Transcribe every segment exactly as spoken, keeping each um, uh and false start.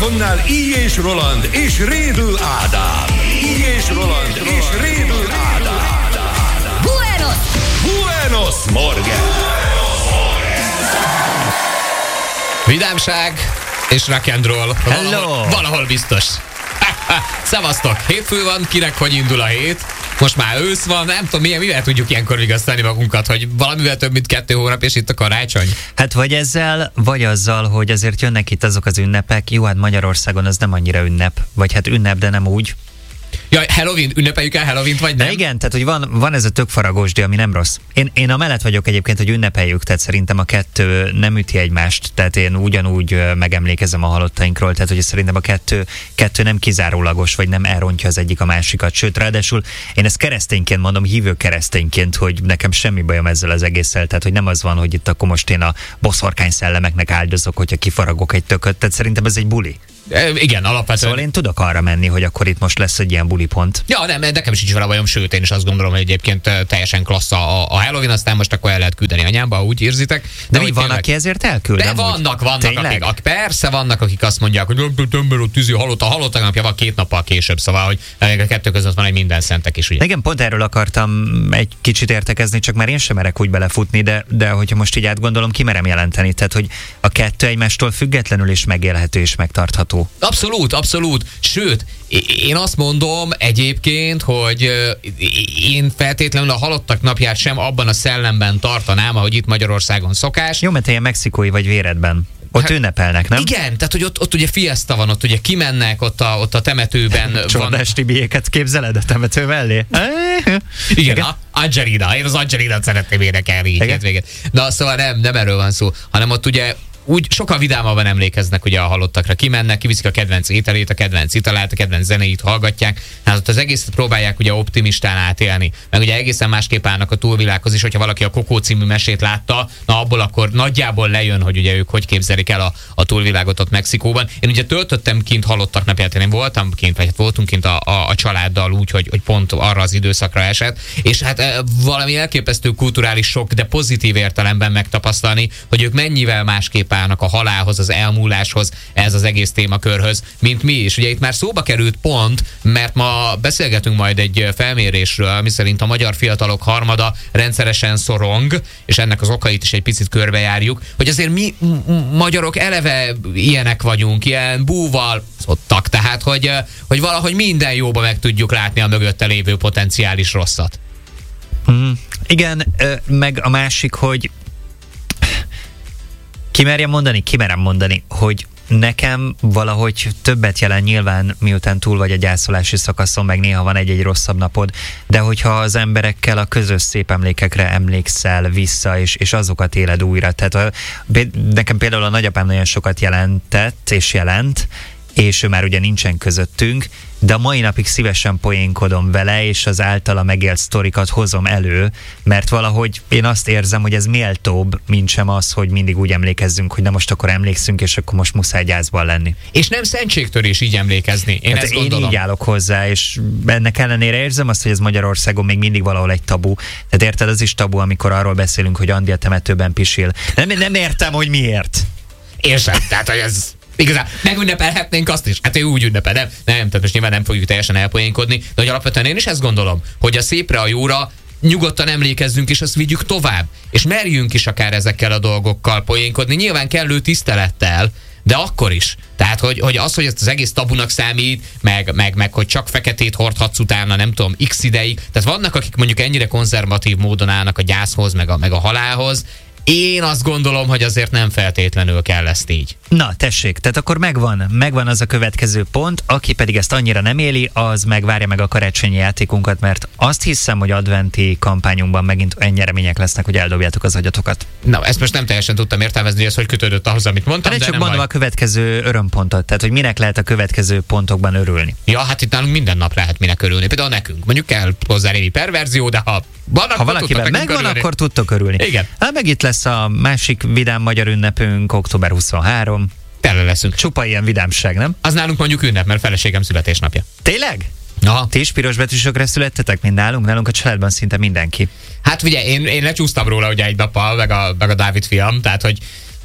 mikrofonnál I. és Roland és Rédl Ádám. I. és Roland és Rédl Ádám. Buenos! Buenos Morgen! Vidámság és rock and roll. Hello! Valahol, valahol biztos. Szevasztok! Hétfő van, kinek hogy indul a hét? Most már ősz van, nem tudom, milyen, mivel tudjuk ilyenkor vigasztani magunkat, hogy valamivel több, mint kettő hónap, és itt a karácsony? Hát vagy ezzel, vagy azzal, hogy azért jönnek itt azok az ünnepek. Jó, hát Magyarországon az nem annyira ünnep. Vagy hát ünnep, de nem úgy. Jaj, Halloween, ünnepeljük el Halloween-t, vagy nem? De igen, tehát hogy van, van ez a tök faragósdi, ami nem rossz. Én, én amellett vagyok egyébként, hogy ünnepeljük, tehát szerintem a kettő nem üti egymást, tehát én ugyanúgy megemlékezem a halottainkról, tehát hogy szerintem a kettő, kettő nem kizárólagos, vagy nem elrontja az egyik a másikat. Sőt, ráadásul én ezt keresztényként mondom, hívő keresztényként, hogy nekem semmi bajom ezzel az egésszel, tehát hogy nem az van, hogy itt akkor most én a boszorkány szellemeknek áldozok, hogyha kifaragok egy tököt, tehát szerintem ez egy buli. E, igen, alapvetően. Szóval én tudok arra menni, hogy akkor itt most lesz egy ilyen bulipont. Ja, nem, nekem is így vele bajom, sőt, én is azt gondolom, hogy egyébként teljesen klassz a, a Halloween, aztán most akkor el lehet küldeni anyámba, úgy érzitek. De, De mi hogy van, tényleg... aki ezért elküld? De vannak, vannak, akik, akik, persze vannak, akik azt mondják, hogy ember ott tűzi halott, a halottak napja van két nappal később, szóval, hogy a kettő között van egy minden szentek is, ugye? Igen, pont erről akartam egy kicsit értekezni, csak már én sem merek úgy belefutni, de, de hogyha most így átgondolom, kimerem jelenteni, tehát hogy a kettő egymástól függetlenül is megélhető és megtartható. Abszolút, abszolút. Sőt, én azt mondom egyébként, hogy én feltétlenül a halottak napját sem abban a szellemben tartanám, ahogy itt Magyarországon szokás. Jó, mert te ilyen mexikói vagy véredben. Ott hát, ünnepelnek, nem? Igen, tehát hogy ott, ott ugye fiesta van, ott ugye kimennek, ott a, ott a temetőben. Csodás Tibiéket képzeled a temető mellé? Igen, Igen. A Angelina, én az Angelinát szeretném énekelni így hétvégén. Na szóval nem, nem erről van szó, hanem ott ugye úgy sokkal vidámabban emlékeznek ugye a halottakra. Kimennek, kiviszik a kedvenc ételét, a kedvenc italát, a kedvenc zenéit hallgatják. Hát ott az egészet próbálják ugye optimistán átélni. Meg ugye egészen másképp állnak a túlvilághoz is, hogyha valaki a Kokó című mesét látta, na abból akkor nagyjából lejön, hogy ugye ők hogy képzelik el a, a túlvilágot ott Mexikóban. Én ugye töltöttem kint halottak napját, én voltam kint, vagy hát voltunk kint a, a, a családdal úgy, hogy, hogy pont arra az időszakra esett. És hát e, valami elképesztő kulturális sok, de pozitív értelemben megtapasztalni, hogy ők mennyivel másképp a halálhoz, az elmúláshoz, ez az egész témakörhöz, mint mi is. Ugye itt már szóba került pont, mert ma beszélgetünk majd egy felmérésről, miszerint a magyar fiatalok harmada rendszeresen szorong, és ennek az okait is egy picit körbejárjuk, hogy azért mi magyarok eleve ilyenek vagyunk, ilyen búval szottak, tehát hogy, hogy valahogy minden jóba meg tudjuk látni a mögötte lévő potenciális rosszat. Mm, igen, meg a másik, hogy Kimerjem mondani? Kimerem mondani, hogy nekem valahogy többet jelent nyilván, miután túl vagy a gyászolási szakaszon, meg néha van egy-egy rosszabb napod, de hogyha az emberekkel a közös szép emlékekre emlékszel vissza, és, és azokat éled újra. Tehát a, nekem például a nagyapám nagyon sokat jelentett, és jelent, és ő már ugye nincsen közöttünk, de a mai napig szívesen poénkodom vele, és az általa megélt sztorikat hozom elő, mert valahogy én azt érzem, hogy ez méltóbb, mint sem az, hogy mindig úgy emlékezzünk, hogy na most akkor emlékszünk, és akkor most muszáj gyászban lenni. És nem szentségtörés így emlékezni, én hát ezt én gondolom. így állok hozzá, és ennek ellenére érzem azt, hogy ez Magyarországon még mindig valahol egy tabu. Tehát érted, az is tabu, amikor arról beszélünk, hogy Andi a temetőben pisil. Nem, nem értem, hogy miért. Érzem, tehát hogy ez... Igazán, megünnepelhetnénk azt is. Hát ő úgy ünnepel, nem? Nem, tehát most nyilván nem fogjuk teljesen elpoénkodni, de hogy alapvetően én is ezt gondolom, hogy a szépre, a jóra nyugodtan emlékezzünk, és azt vigyük tovább. És merjünk is akár ezekkel a dolgokkal poénkodni, nyilván kellő tisztelettel, de akkor is. Tehát, hogy, hogy az, hogy ezt az egész tabunak számít, meg, meg, meg hogy csak feketét hordhatsz utána, nem tudom, x ideig. Tehát vannak, akik mondjuk ennyire konzervatív módon állnak a gyászhoz, meg a, meg a halálhoz. Én azt gondolom, hogy azért nem feltétlenül kell ezt így. Na, tessék, tehát akkor megvan, megvan az a következő pont, aki pedig ezt annyira nem éli, az megvárja meg a karácsonyi játékunkat, mert azt hiszem, hogy adventi kampányunkban megint ennyi remények lesznek, hogy eldobjátok az agyatokat. Na, ezt most nem teljesen tudtam értelmezni, hogy ez hogy kötődött ahhoz, amit mondtam, de, de csak nem mondom baj. A következő örömpontot, tehát hogy minek lehet a következő pontokban örülni. Ja, hát itt nálunk minden nap lehet minek örülni. Például nekünk. Mondjuk kell hozzá némi perverzió, de ha van, ha valakivel megvan, örülni. Akkor tudtok örülni. Igen. Hát meg itt lesz a másik vidám magyar ünnepünk, október huszonharmadika. Tele leszünk. Csupa ilyen vidámság, nem? Az nálunk mondjuk ünnep, mert feleségem születésnapja. Tényleg? Aha. Ti is piros betűsökre születtetek, mint nálunk? Nálunk a családban szinte mindenki. Hát ugye én, én lecsúsztam róla ugye egy nappal, meg a, meg a Dávid fiam, tehát hogy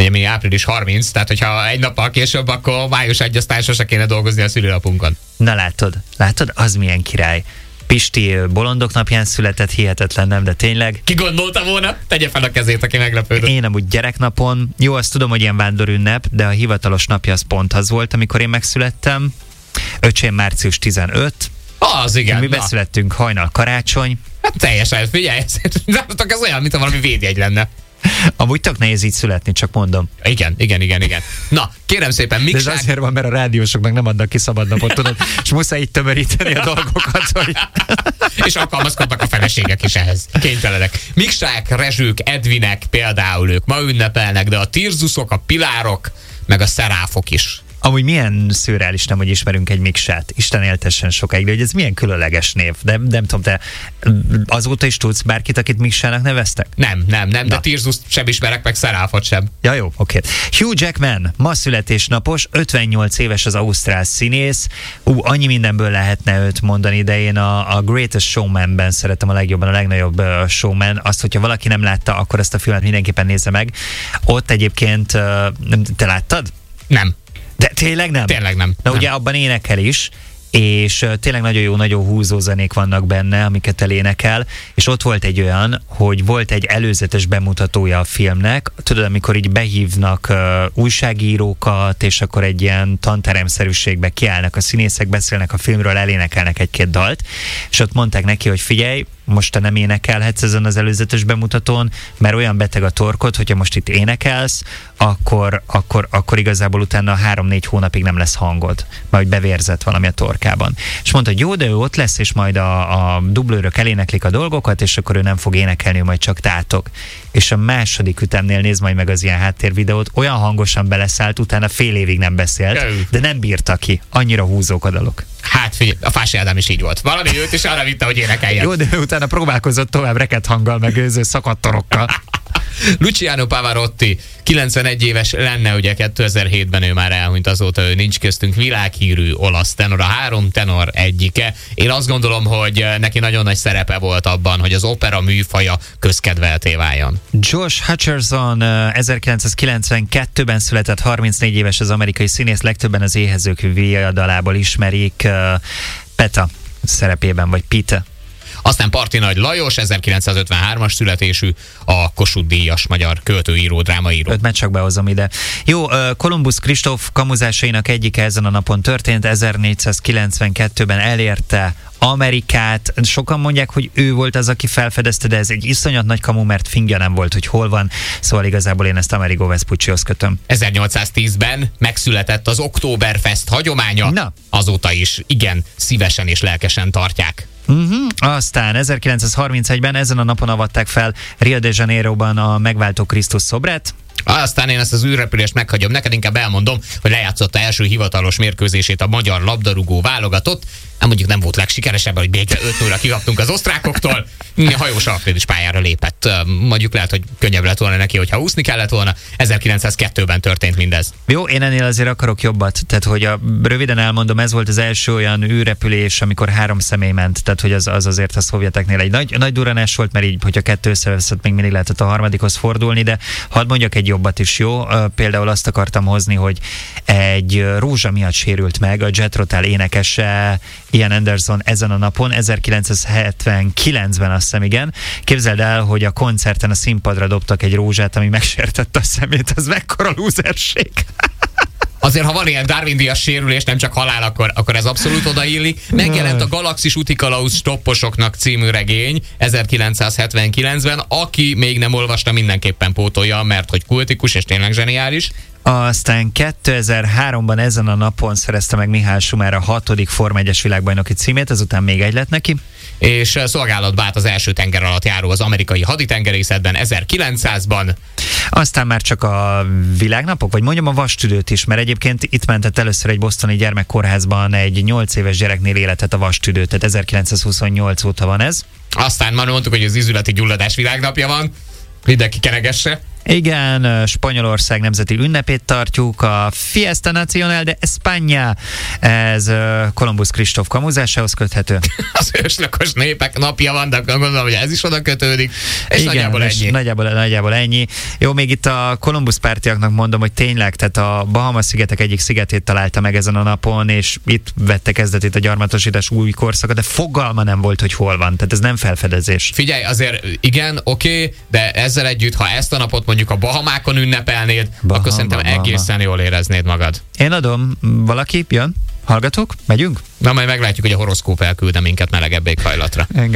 ugye mi április harminc, tehát hogyha egy nappal később, akkor május egyedikétől sose kéne dolgozni a szülinapunkon. Na látod, látod, az milyen király. Pisti bolondok napján született, hihetetlen, nem, de tényleg. Ki gondolta volna? Tegye fel a kezét, aki meglepődött. Én amúgy gyereknapon, jó, azt tudom, hogy ilyen vándorünnep, de a hivatalos napja az pont az volt, amikor én megszülettem. Öcsém március tizenötödike. Az igen. Mi na. beszülettünk hajnal karácsony. Hát teljesen, figyelj, ez olyan, mint ha valami védjegy lenne. Amúgy tök nehéz így születni, csak mondom. Igen, igen, igen, igen. Na, kérem szépen, De ez Miksák... azért van, mert a rádiósoknak nem adnak ki szabadnapot, tudod, és muszáj így tömöríteni a dolgokat, hogy... És alkalmazkodnak a feleségek is ehhez. Kénytelenek. Miksák, Rezsők, Edvinek például ők ma ünnepelnek, de a Tirzusok, a Pilárok, meg a Szeráfok is. Amúgy milyen szürreális, nem, hogy ismerünk egy Miksát. Isten éltessen sokáig, de hogy ez milyen különleges név. De nem tudom, te azóta is tudsz bárkit, akit Miksának neveztek? Nem, nem, nem, Na. de Tirzust sem ismerek, meg Szeráfot sem. Ja, jó, oké. Hugh Jackman, ma születésnapos, ötvennyolc éves az ausztrál színész. Ú, annyi mindenből lehetne őt mondani, de én a, a Greatest Showman-ben szeretem a legjobban, a legnagyobb uh, showman. Azt, hogyha valaki nem látta, akkor ezt a filmet mindenképpen nézze meg. Ott egyébként, uh, te láttad? Nem. De tényleg nem? Tényleg nem. Na nem. ugye abban énekel is, és uh, tényleg nagyon jó, nagyon húzó zenék vannak benne, amiket elénekel, és ott volt egy olyan, hogy volt egy előzetes bemutatója a filmnek, tudod, amikor így behívnak uh, újságírókat, és akkor egy ilyen tanteremszerűségbe kiállnak a színészek, beszélnek a filmről, elénekelnek egy-két dalt, és ott mondták neki, hogy figyelj, most te nem énekelhetsz ezen az előzetes bemutatón, mert olyan beteg a torkod, hogyha most itt énekelsz, akkor, akkor, akkor igazából utána három-négy hónapig nem lesz hangod, majd bevérzett valami a torkában. És mondta, hogy jó, de ő ott lesz, és majd a, a dublőrök eléneklik a dolgokat, és akkor ő nem fog énekelni, ő majd csak tátog. És a második ütemnél néz majd meg az ilyen háttérvideót, olyan hangosan beleszállt, utána fél évig nem beszélt, de nem bírta ki. Annyira húzók a dalok. Hát figyelj, a Fási Ádám is így volt. Valami őt is arra vitte, hogy énekeljen. Jó, de utána próbálkozott tovább reket hanggal, meg őző szakadt torokkal. Luciano Pavarotti, kilencvenegy éves lenne, ugye kétezer-hétben ő már elhunyt, azóta ő nincs köztünk, világhírű olasz tenor, a három tenor egyike. Én azt gondolom, hogy neki nagyon nagy szerepe volt abban, hogy az opera műfaja közkedvelté váljon. Josh Hutcherson ezerkilencszázkilencvenkettőben született, harmincnégy éves az amerikai színész, legtöbben az Éhezők viadalából ismerik, Peta szerepében, vagy Pita. Aztán Parti Nagy Lajos, ezerkilencszázötvenhármas születésű, a Kossuth-díjas magyar költőíró, drámaíró. Őt meg csak behozom ide. Jó, Kolumbusz Kristóf kamuzásainak egyike ezen a napon történt, ezernégyszázkilencvenkettőben elérte Amerikát. Sokan mondják, hogy ő volt az, aki felfedezte, de ez egy iszonyat nagy kamu, mert fingja nem volt, hogy hol van. Szóval igazából én ezt Amerigo Vespuccihoz kötöm. ezernyolcszáztízben megszületett az Oktoberfest hagyománya. Na. Azóta is igen szívesen és lelkesen tartják. Uh-huh. Aztán ezerkilencszázharmincegyben ezen a napon avatták fel Rio de Janeiroban a Megváltó Krisztus szobrát. Aztán én ezt az űrrepülést meghagyom, neked inkább elmondom, hogy lejátszotta első hivatalos mérkőzését a magyar labdarúgó válogatott. Hát mondjuk nem volt legsikeresebb, hogy még öt nullra kikaptunk az osztrákoktól. Hajós Alfred is pályára lépett. Mondjuk lehet, hogy könnyebb lett volna neki, hogyha úszni kellett volna. ezerkilencszázkettőben történt mindez. Jó, én ennél azért akarok jobbat. Tehát, hogy a, röviden elmondom, ez volt az első olyan űrrepülés, amikor három személy ment. Tehát, hogy az, az azért a szovjeteknél egy nagy, nagy duranás volt, mert így, hogyha kettő összeveszett, még mindig lehetett a harmadikhoz fordulni, de hadd mondjak egy jobbat is, jó? Például azt akartam hozni, hogy egy rózsa miatt sérült meg a Jet Rotal énekese, Ian Anderson ezen a napon, ezerkilencszázhetvenkilencben azt hiszem, igen. Képzeld el, hogy a koncerten a színpadra dobtak egy rózsát, ami megsértette a szemét, az mekkora lúzerség. Azért, ha van ilyen Darwin-díjas sérülés, nem csak halál, akkor, akkor ez abszolút odaillik. Megjelent a Galaxis Utikalauz stopposoknak című regény ezerkilencszázhetvenkilencben. Aki még nem olvasta, mindenképpen pótolja, mert hogy kultikus és tényleg zseniális. Aztán kétezer-háromban ezen a napon szerezte meg Mihály Schumacher a hatodik Forma egyes világbajnoki címét, ezután még egy lett neki. És szolgálatba állt az első tenger alatt járó az amerikai haditengerészetben ezerkilencszázban. Aztán már csak a világnapok, vagy mondjam a vastüdőt is, mert egyébként itt mentett először egy bostoni gyermekkórházban egy nyolc éves gyereknél életet a vastüdő, tehát ezerkilencszázhuszonnyolc óta van ez. Aztán már mondtuk, hogy az izületi gyulladás világnapja van, mindenki kenegesse. Igen, Spanyolország nemzeti ünnepét tartjuk, a Fiesta Nacional de España, ez Kolumbusz Kristóf kamuzásához köthető. Az őslakos népek napja van, de gondolom, hogy ez is oda kötődik, és igen, nagyjából és ennyi. Nagyjából, nagyjából ennyi. Jó, még itt a Kolumbusz pártiaknak mondom, hogy tényleg, tehát a Bahama-szigetek egyik szigetét találta meg ezen a napon, és itt vette kezdetét a gyarmatosítás új korszaka, de fogalma nem volt, hogy hol van, tehát ez nem felfedezés. Figyelj, azért igen, oké, okay, de ezzel együtt, ha ezt a napot mondjuk a Bahamákon ünnepelnéd, Bahama, akkor szerintem Bahama. egészen jól éreznéd magad. Én adom, valaki jön? Hallgatok? Megyünk? Na, majd meglátjuk, hogy a horoszkóp elkülde minket melegebb éghajlatra.